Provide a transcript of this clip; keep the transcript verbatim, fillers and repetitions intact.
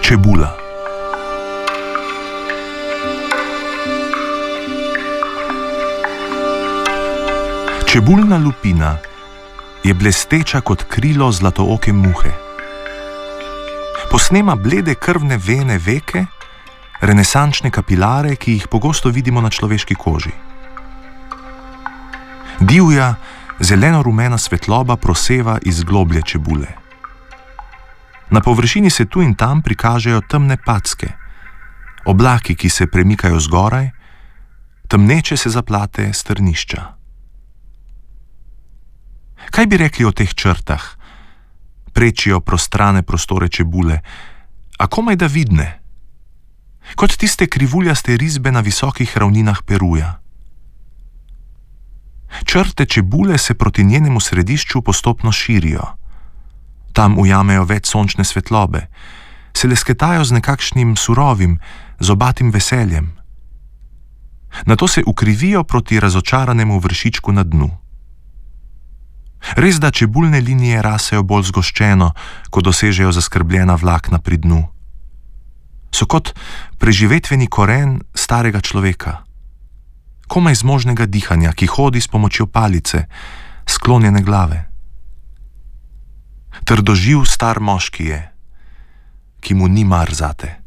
Čebula. Čebulna lupina je blesteča kot krilo zlatooke muhe. Posnema blede krvne vene veke, renesančne kapilare, ki jih pogosto vidimo na človeški koži. Divja, zeleno-rumena svetloba proseva iz globlje čebule. Na površini se tu in tam prikažejo temne packe, oblaki, ki se premikajo zgoraj, temneče se zaplate strnišča. Kaj bi rekli o teh črtah? Prečijo prostrane prostore čebule, a komaj da vidne, kot tiste krivuljaste risbe na visokih ravninah Peruja. Črte čebule se proti njenemu središču postopno širijo. Tam ujamejo več sončne svetlobe, se lesketajo z nekakšnim surovim, zobatim veseljem. Nato se ukrivijo proti razočaranemu vršičku na dnu. Res da čebulne linije rasejo bolj zgoščeno, ko dosežejo zaskrbljena vlakna pri dnu. So kot preživetveni koren starega človeka, komaj zmožnega dihanja, ki hodi s pomočjo palice, sklonjene glave. Trdoživ star moški je, ki mu ni mar zate.